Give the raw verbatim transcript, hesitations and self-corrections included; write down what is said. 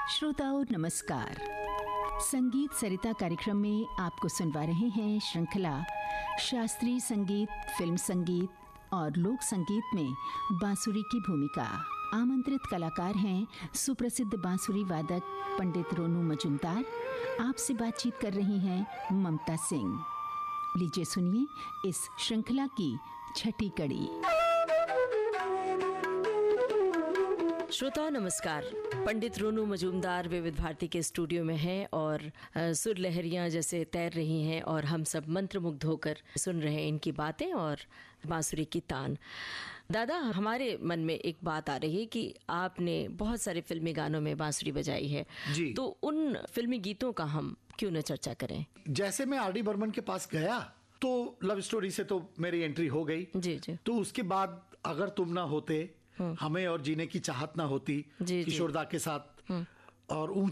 श्रोताओं नमस्कार। संगीत सरिता कार्यक्रम में आपको सुनवा रहे हैं श्रृंखला शास्त्रीय संगीत, फिल्म संगीत और लोक संगीत में बांसुरी की भूमिका। आमंत्रित कलाकार हैं सुप्रसिद्ध बांसुरी वादक पंडित रोनू मजूमदार। आपसे बातचीत कर रही हैं ममता सिंह। लीजिए सुनिए इस श्रृंखला की छठी कड़ी। श्रोताओं नमस्कार। पंडित रोनू मजूमदार विविध भारती के स्टूडियो में हैं और सुर लहरियां जैसे तैर रही हैं और हम सब मंत्रमुग्ध होकर सुन रहे हैं इनकी बातें और बांसुरी की तान। दादा, हमारे मन में एक बात आ रही है कि आपने बहुत सारे फिल्मी गानों में बांसुरी बजाई है जी। तो उन फिल्मी गीतों का हम क्यों न चर्चा करें। जैसे मैं आर डी बर्मन के पास गया तो लव स्टोरी से तो मेरी एंट्री हो गई जी जी। तो उसके बाद अगर तुम ना होते, हमें और जीने की चाहत ना होती किशोरदा के साथ, और